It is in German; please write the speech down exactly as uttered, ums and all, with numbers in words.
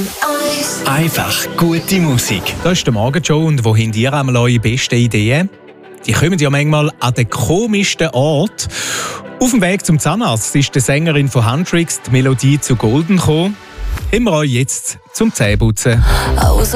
Einfach gute Musik. Das ist der Morgenshow und wohin ihr einmal eure besten Ideen? Die kommen ja manchmal an den komischsten Ort. Auf dem Weg zum Zahnarzt ist die Sängerin von Huntrix die Melodie zu Golden gekommen. Haben wir euch jetzt zum Zähneputzen.